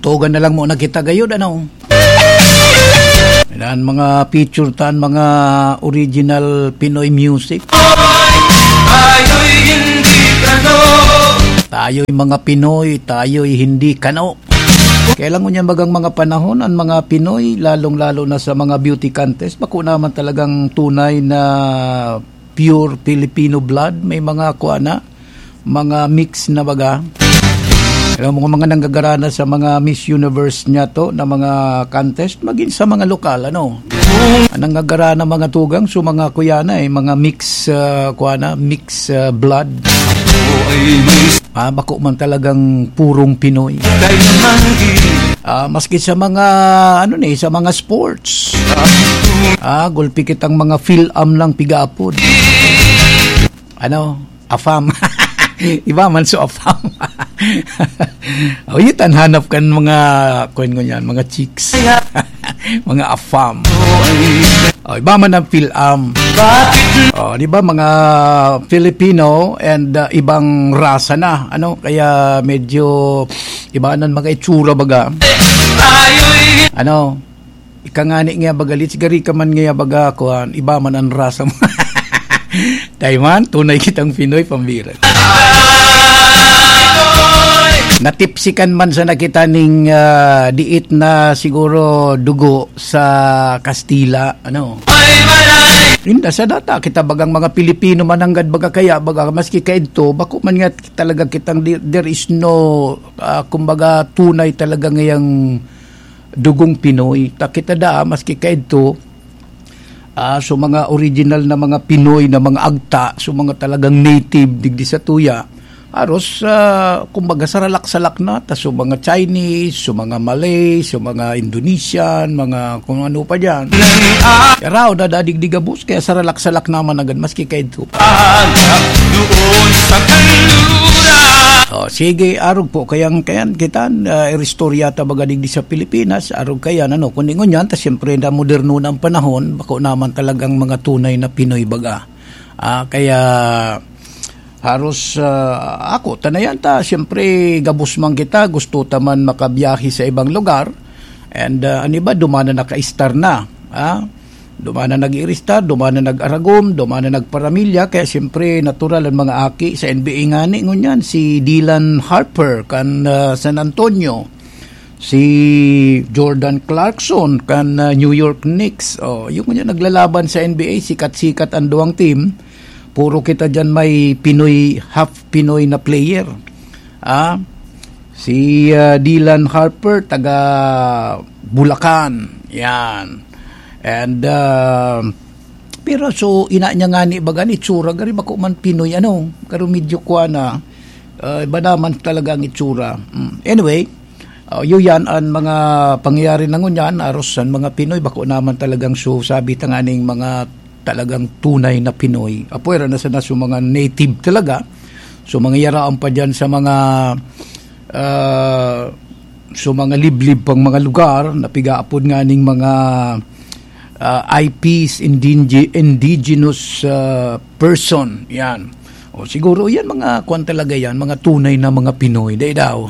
Tugan na lang muna kita gayod, ano? Yan, mga feature tan, mga original Pinoy music. Tayo'y hindi kano. Tayo'y mga Pinoy, tayo'y hindi kano. Kailan ko niya bagang mga panahon ang mga Pinoy, lalong-lalo na sa mga beauty contest, bako naman talagang tunay na pure Filipino blood. May mga kuana, mga mix na baga. Mga nanggagarana sa mga Miss Universe niya to na mga contest, maging sa mga lokal, ano. Nanggagarana mga tugang, so mga kuyana mga mix kuana, mix blood. Bako man talagang purong Pinoy. Maski sa mga sa mga sports. Gulpi kitang mga film lang pigapod. Afam. Iba man so afam. Yutan hanap kan mga mga chicks. Mga afam. Iba man ang film. Di ba mga Filipino and ibang rasa na, kaya medyo ibanan mga itsura baga. Ikangani nga bagalit sigari ka man nga baga kuan, iba man ang rasa mo. Taiman, tunay kitang Pinoy pambira. Natipsikan man sa nakita ning diit na siguro dugo sa Kastila, Inda sa data kita bagang mga Pilipino mananggad baga kaya baga maski kaidto bako man nga talaga kitang there is no kumbaga tunay talaga ngayang dugong Pinoy. Kita da maski kaidto so mga original na mga Pinoy na mga agta, so mga talagang native digdi sa tuya. Aros, kumbaga saralak-salak na, tas so mga Chinese, so mga Malay, so mga Indonesian, mga kung ano pa dyan. Kaya dadadigdigabos, kaya saralak-salak naman agad, maski kayo ito. Sige, arog po, kayan kita, iristorya tabaga digdi sa Pilipinas, arog kayan, kundi ngunyan, tas siyempre na moderno na ang panahon, bako naman talagang mga tunay na Pinoy baga. Kaya haros ako tanayan ta siyempre gabus man kita gusto taman makabiyahe sa ibang lugar and aniba dumana naka-star na dumana nag-iristar, dumana nag-aragom, dumana nagparamilya, kaya siyempre natural ang mga aki sa NBA ngani ngunyan si Dylan Harper kan San Antonio, si Jordan Clarkson kan New York Knicks, yung ngunyan naglalaban sa NBA, sikat-sikat ang duwang team. Puro kita dyan may Pinoy, half Pinoy na player. Si Dylan Harper, taga Bulacan. Yan. And, pero so, ina niya nga ni bagan, itsura, gari bako man Pinoy, karo medyo kwa na, iba naman talaga ang itsura. Anyway, yan ang mga pangyayari na ngunyan, aros ang mga Pinoy, bako naman talagang so, sabi tanganing mga talagang tunay na Pinoy. Apuera na sana so mga native talaga. So mga yaraan pa dyan sa mga mga liblib pang mga lugar, napigaapod nga ning mga IPs, indigenous person. Yan. Siguro yan mga kwan talaga yan, mga tunay na mga Pinoy. Day daw.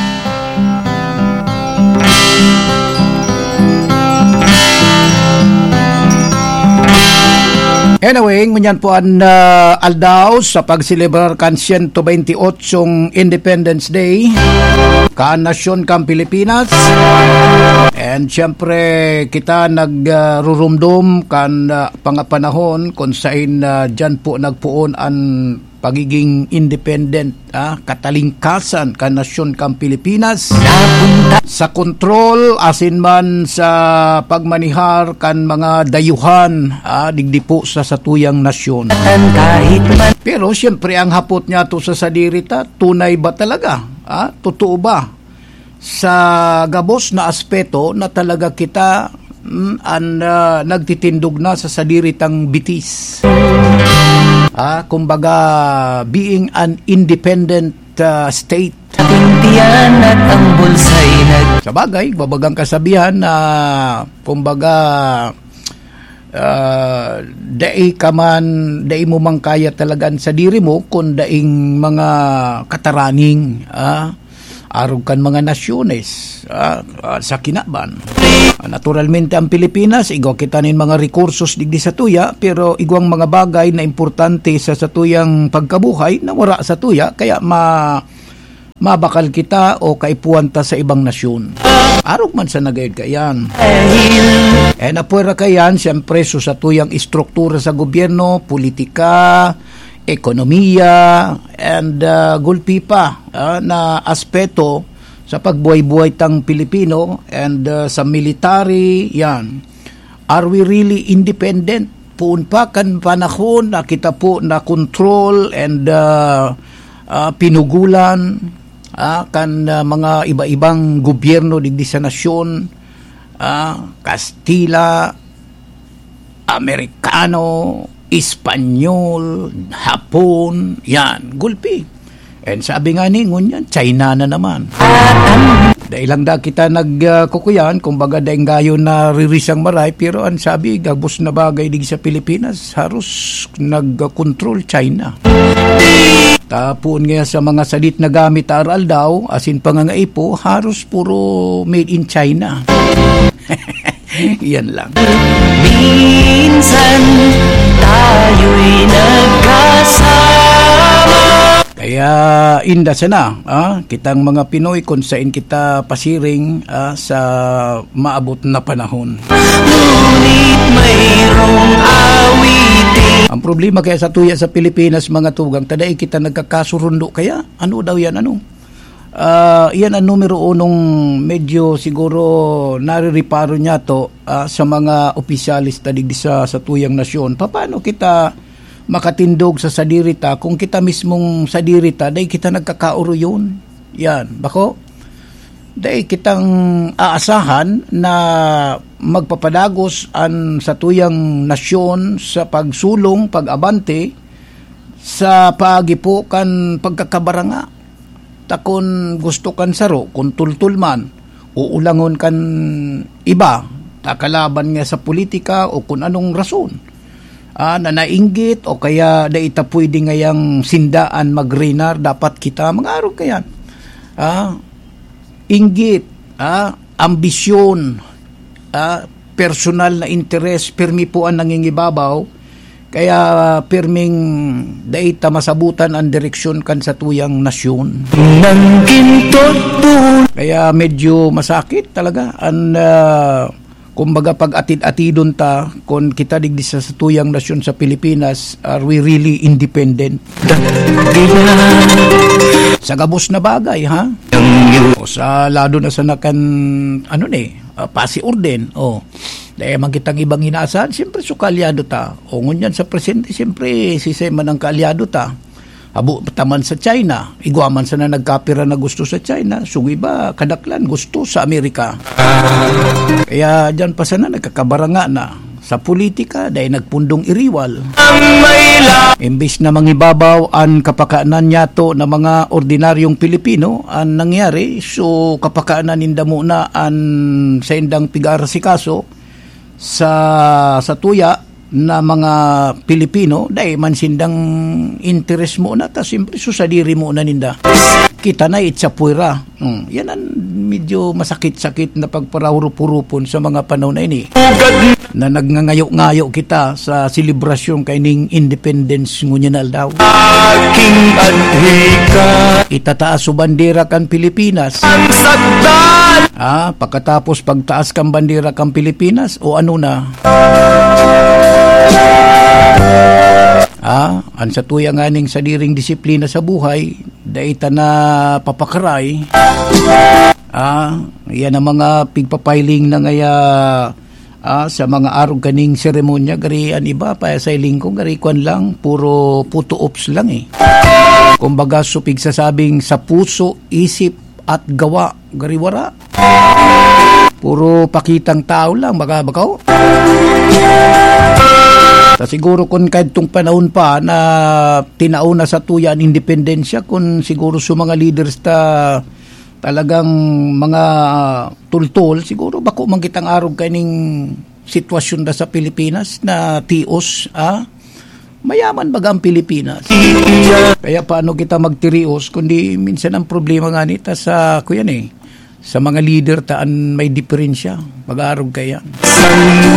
Anyway, ngunyan po ang aldaw sa pagselebrar kan 128 Independence Day kan nasyon kan Pilipinas. And syempre kita nagrurumdum kan pangapanahon kung saan dyan po nagpuon ang pagiging independent, katalingkasan kan nasyon kan Pilipinas sa kontrol asin man sa pagmanihar kan mga dayuhan digdi po sa satuyang nasyon. Pero siyempre ang hapot niya to sa sadirita, tunay ba talaga? Totoo ba sa gabos na aspeto na talaga kita nagtitindog na sa sadiritang bitis? Kumbaga being an independent state. Tindiyan at ang bulsay sa bagay, babagang kasabihan na kumbaga dai mo mang kaya talagaan sa diri mo kung daing mga kataraning arog kan mga nasyones sa kinaban. Naturalmente ang Pilipinas igwa kita nin mga rekursos digdi sa tuya, pero igwang mga bagay na importante sa tuyang pagkabuhay na wala sa tuya, kaya mabakal kita o kaipuan ta sa ibang nasyon. Arog man sa nagayod kayan. Napuwera kayan, siyempre sa tuyang istruktura sa gobyerno, politika, ekonomiya, and gulpi pa na aspeto sa pagbuhay-buhay tang Pilipino, and sa military, yan. Are we really independent? Puun pa kan panahon na kita po na control and pinugulan kan mga iba-ibang gobyerno digdi sa nasyon, Kastila, Amerikano, Espanyol, Hapon, yan, gulpi. And sabi nga ningon yan, China na naman. Dahil lang da kita nagkukuyan, kumbaga dahil gayon na ririsang maray, pero ang sabi, gabos na bagay dig sa Pilipinas, harus nag-control China. Tapon nga sa mga salit na gamit aral daw, asin pangangaipo, harus puro made in China. Yan lang. Minsan tayo'y nagkasama. Kaya inda sana, kitang mga Pinoy kung saan kita pasiring sa maabot na panahon. Ngunit mayroong awitin. Ang problema kaya sa tuya sa Pilipinas, mga tugang, taday kita nagkakasurundo kaya? Ano daw yan? Yan ang numero unong medyo siguro naririparo niya to sa mga opisyalis tadig sa tuyang nasyon. Paano kita makatindog sa sadirita kung kita mismong sadirita dahil kita nagkakauro yun? Yan, bako? Dahil kitang aasahan na magpapadagos an sa tuyang nasyon sa pagsulong, pag-abante sa paagipo kan pagkakabaranga. Takon gusto kan saro, kung tultulman, uulangon kan iba, takalaban nga sa politika o kung anong rason. Na nainggit o kaya da ita pwede ngayang sindaan magrinar, dapat kita mga araw kayan. Inggit, ambisyon, personal na interes, permi po ang nangingibabaw, kaya perming da ita masabutan ang direksyon kan sa tuyang nasyon. Kaya medyo masakit talaga ang kumbaga pag atid-atidon ta kung kita digdi sa tuyang nasyon sa Pilipinas, are we really independent? Sa gabos na bagay, ha? O sa lado na sa nakan pasi orden. Dahil man kitang ibang inaasahan, siyempre so kaalyado ta. O ngunyan sa presente, siyempre si Sema ng kaalyado ta. Abo taman sa China, igwaman sa na nagkapira na gusto sa China, sugi ba kadaklan gusto sa Amerika. Kaya dyan pa sana nagkakabaranga na sa politika dahil nagpundong iriwal. Imbis na mangibabaw ang kapakaanan niyato na mga ordinaryong Pilipino, ang nangyari, so kapakaanan ninda muna ang sa indang pigarasikaso sa tuya na mga Pilipino dahil man sindang interest mo na ta simpre susadiri mo na ninda kita na itsapuira. Yan ang medyo masakit-sakit na pagparawrupurupon sa mga panahon na ini na nagngangayo-ngayo kita sa selebrasyon kaining independence ngunyanal daw. Aking adhika Itataas o bandera kan Pilipinas. ang sagdan. Pagkatapos pagtaas kang bandera kang Pilipinas o ano na? Ang sa tuya nganing sadiring disiplina sa buhay, daita na papakaray. Yan ang mga pigpapailing na ngaya sa mga arog kaning seremonya, gari an iba pa sa ilingkong, gari kwan lang, puro puto ops lang Kumbaga supig sasabing sa puso, isip at gawa, gari wara. Puro pakitang tao lang, bakaw. Siguro kung kahit itong panahon pa na tinauna sa tuya ang independensya, kung siguro sa mga leaders talagang mga tultol, siguro bako man kitang arog kaning sitwasyon da sa Pilipinas na tios, mayaman baga ang Pilipinas. Kaya paano kita magtirios kundi minsan ang problema nga nita sa kuyan sa mga leader taan may diferensya. Mag-aarog kaya.